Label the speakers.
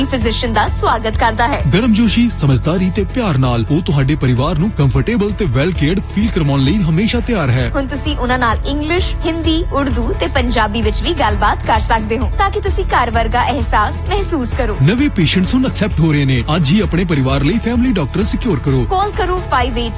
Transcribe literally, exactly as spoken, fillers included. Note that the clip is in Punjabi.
Speaker 1: ਫਿਜ਼ੀਸ਼ੀਅਨ ਦਾ ਸਵਾਗਤ ਕਰਦਾ ਹੈ।
Speaker 2: ਗਰਮਜੋਸ਼ੀ, ਸਮਝਦਾਰੀ ਤੇ ਪਿਆਰ ਨਾਲ ਉਹ ਤੁਹਾਡੇ ਪਰਿਵਾਰ ਨੂੰ ਕੰਫਰਟੇਬਲ ਤੇ ਵੈਲ ਕੇਅਰਡ ਫੀਲ ਕਰਵਾਉਣ ਲਈ ਹਮੇਸ਼ਾ ਤਿਆਰ ਹੈ।
Speaker 1: ਹੁਣ ਤੁਸੀਂ ਉਹਨਾਂ ਨਾਲ ਇੰਗਲਿਸ਼, ਹਿੰਦੀ, ਉਰਦੂ ਤੇ ਪੰਜਾਬੀ ਵਿੱਚ ਵੀ ਗੱਲਬਾਤ ਕਰ ਸਕਦੇ ਹੋ ਤਾਂ ਕਿ ਤੁਸੀਂ ਘਰ ਵਰਗਾ ਅਹਿਸਾਸ ਮਹਿਸੂਸ ਕਰੋ।
Speaker 2: ਨਵੇਂ ਪੇਸ਼ੈਂਟਸ ਹੁਣ ਐਕਸੈਪਟ ਹੋ ਰਹੇ ਨੇ। ਅੱਜ ਹੀ ਆਪਣੇ ਪਰਿਵਾਰ ਲਈ ਫੈਮਿਲੀ ਡਾਕਟਰ ਸਿਕਿਉਰ ਕਰੋ।
Speaker 1: ਕਾਲ ਕਰੋ five eight